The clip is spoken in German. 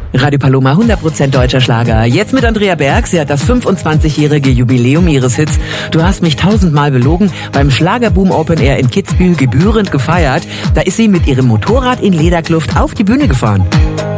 Radio Paloma, 100% deutscher Schlager. Jetzt mit Andrea Berg. Sie hat das 25-jährige Jubiläum ihres Hits Du hast mich 1000-mal belogen beim Schlagerboom Open Air in Kitzbühel gebührend gefeiert. Da ist sie mit ihrem Motorrad in Lederkluft auf die Bühne gefahren.